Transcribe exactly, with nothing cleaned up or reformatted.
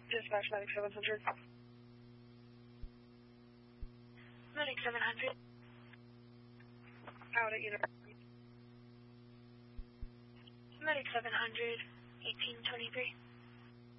Dispatch Medic seven hundred. Medic seven hundred. Out at University. Medic seven hundred, eighteen twenty-three.